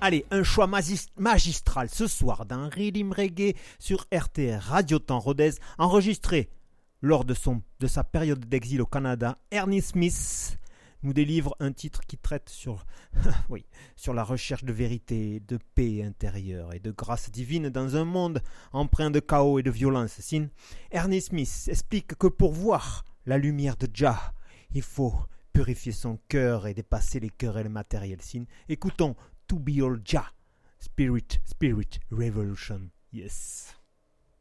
Allez, un choix magistral ce soir d'un Rhythm Reggae sur RTR Radio Temps Rodez, enregistré lors de sa période d'exil au Canada. Ernie Smith nous délivre un titre qui traite sur la recherche de vérité, de paix intérieure et de grâce divine dans un monde empreint de chaos et de violence. Ernie Smith explique que pour voir la lumière de Jah, il faut purifier son cœur et dépasser les querelles matérielles. Écoutons To Be All Jah, Spirit Revolution. Yes.